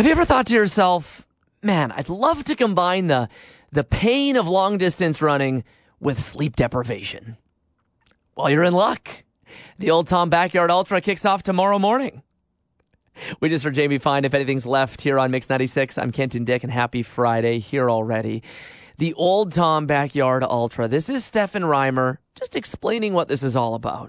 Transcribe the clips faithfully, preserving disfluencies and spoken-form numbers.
Have you ever thought to yourself, man, I'd love to combine the the pain of long-distance running with sleep deprivation? Well, you're in luck. The Old Tom Backyard Ultra kicks off tomorrow morning. We just heard Jamie Fine, If Anything's Left, here on Mix ninety-six. I'm Kenton Dick, and happy Friday here already. The Old Tom Backyard Ultra. This is Stefan Reimer just explaining what this is all about.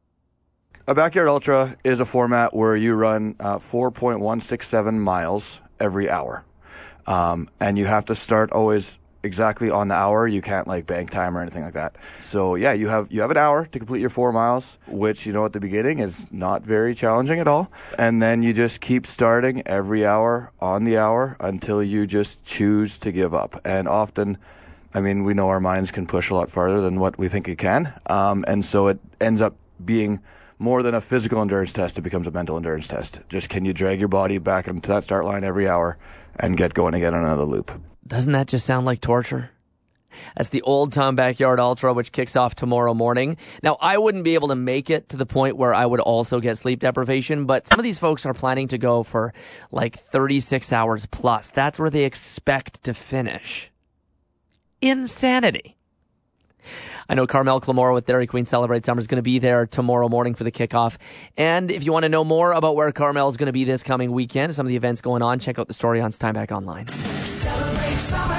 A Backyard Ultra is a format where you run uh, four point one six seven miles every hour. Um, and you have to start always exactly on the hour. You can't like bank time or anything like that. So yeah, you have you have an hour to complete your four miles, which, you know, at the beginning is not very challenging at all. And then you just keep starting every hour on the hour until you just choose to give up. And often, I mean, we know our minds can push a lot farther than what we think it can. Um, and so it ends up being more than a physical endurance test. It becomes a mental endurance test. Just, can you drag your body back into that start line every hour and get going again on another loop? Doesn't that just sound like torture? That's the Old Tom Backyard Ultra, which kicks off tomorrow morning. Now, I wouldn't be able to make it to the point where I would also get sleep deprivation, but some of these folks are planning to go for like thirty-six hours plus. That's where they expect to finish. Insanity. I know Carmel Clamora with Dairy Queen Celebrate Summer is going to be there tomorrow morning for the kickoff. And if you want to know more about where Carmel is going to be this coming weekend, some of the events going on, check out the story on Steinbach Online. Celebrate Summer.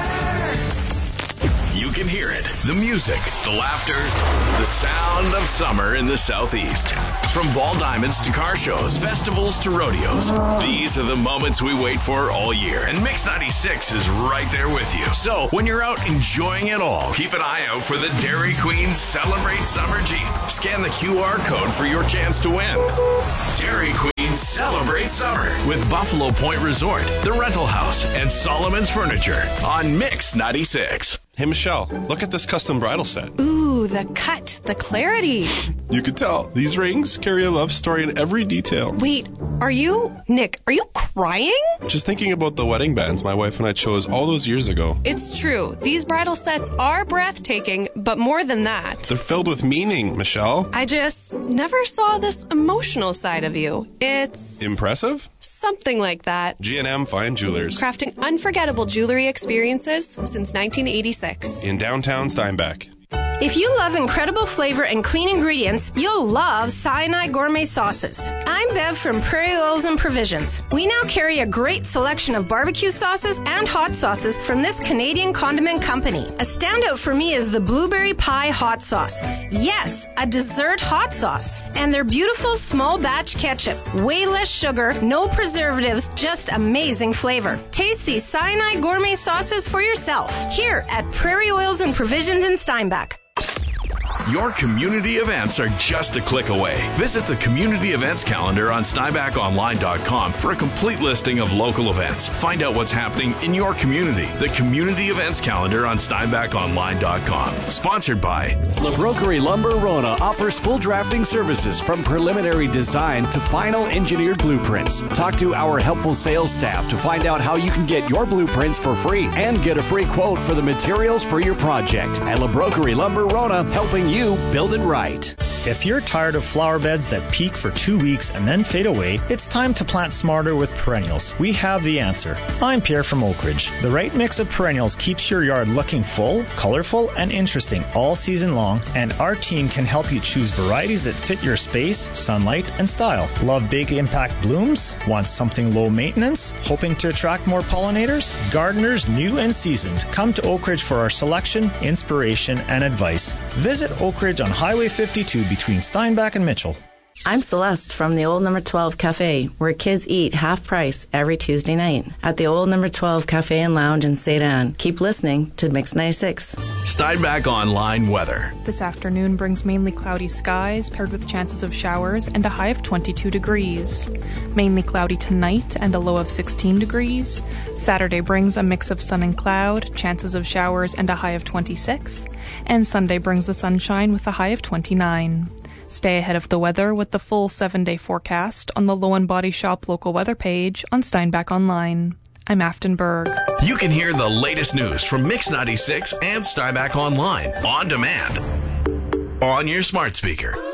You can hear it. The music, the laughter, the sound of summer in the Southeast. From ball diamonds to car shows, festivals to rodeos. These are the moments we wait for all year. And Mix ninety-six is right there with you. So when you're out enjoying it all, keep an eye out for the Dairy Queen Celebrate Summer Jeep. Scan the Q R code for your chance to win. Dairy Queen Celebrate Summer with Buffalo Point Resort, The Rental House, and Solomon's Furniture on Mix ninety-six. Hey, Michelle, look at this custom bridal set. Ooh, the cut, the clarity. You could tell. These rings carry a love story in every detail. Wait, are you, Nick, are you crying? Just thinking about the wedding bands my wife and I chose all those years ago. It's true. These bridal sets are breathtaking, but more than that. They're filled with meaning, Michelle. I just never saw this emotional side of you. It's... impressive? Something like that. G and M Fine Jewelers. Crafting unforgettable jewelry experiences since nineteen eighty-six. In downtown Steinbach. If you love incredible flavor and clean ingredients, you'll love Sinai Gourmet Sauces. I'm Bev from Prairie Oils and Provisions. We now carry a great selection of barbecue sauces and hot sauces from this Canadian condiment company. A standout for me is the Blueberry Pie Hot Sauce. Yes, a dessert hot sauce. And their beautiful small batch ketchup. Way less sugar, no preservatives, just amazing flavor. Taste these Sinai Gourmet Sauces for yourself here at Prairie Oils and Provisions in Steinbach. Your community events are just a click away. Visit the community events calendar on Steinbach Online dot com for a complete listing of local events. Find out what's happening in your community. The community events calendar on Steinbach Online dot com. Sponsored by LaBrokery Lumber Rona offers full drafting services from preliminary design to final engineered blueprints. Talk to our helpful sales staff to find out how you can get your blueprints for free and get a free quote for the materials for your project. At LaBrokery Lumber Rona, helping you build it right. If you're tired of flower beds that peak for two weeks and then fade away, it's time to plant smarter with perennials. We have the answer. I'm Pierre from Oak Ridge. The right mix of perennials keeps your yard looking full, colorful, and interesting all season long, and our team can help you choose varieties that fit your space, sunlight, and style. Love big impact blooms? Want something low maintenance? Hoping to attract more pollinators? Gardeners new and seasoned, come to Oak Ridge for our selection, inspiration, and advice. Visit Oak Ridge on Highway fifty-two between Steinbach and Mitchell. I'm Celeste from the Old Number twelve Cafe, where kids eat half price every Tuesday night at the Old Number twelve Cafe and Lounge in Saint Anne. Keep listening to Mix ninety-six. Steinbach Online weather. This afternoon brings mainly cloudy skies paired with chances of showers and a high of twenty-two degrees. Mainly cloudy tonight and a low of sixteen degrees. Saturday brings a mix of sun and cloud, chances of showers and a high of twenty-six. And Sunday brings the sunshine with a high of twenty-nine. Stay ahead of the weather with the full seven-day forecast on the Low and Body Shop local weather page on Steinbach Online. I'm Afton Berg. You can hear the latest news from Mix ninety-six and Steinbach Online on demand on your smart speaker.